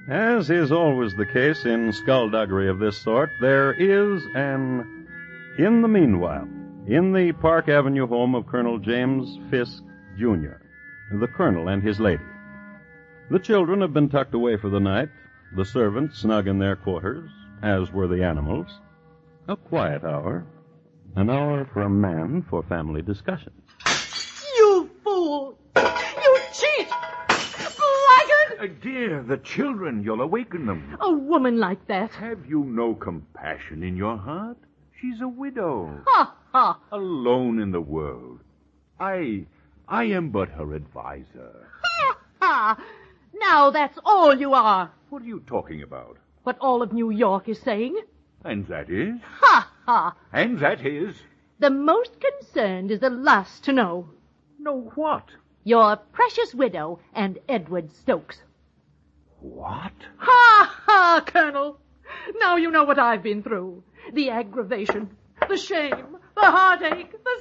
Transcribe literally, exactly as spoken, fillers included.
As is always the case in skullduggery of this sort, there is an in the meanwhile in the Park Avenue home of Colonel James Fisk, Junior, the colonel and his lady. The children have been tucked away for the night, the servants snug in their quarters, as were the animals. A quiet hour, an hour for a man for family discussion. You fool! You cheat! Blackguard! Uh, dear, the children, you'll awaken them. A woman like that. Have you no compassion in your heart? She's a widow. Ha, ha. Alone in the world. I, I am but her advisor. Ha, ha. Now that's all you are. What are you talking about? What all of New York is saying. And that is? Ha, ha. And that is? The most concerned is the last to know. Know what? Your precious widow and Edward Stokes. What? Ha, ha, Colonel. Now you know what I've been through. The aggravation, the shame, the heartache, the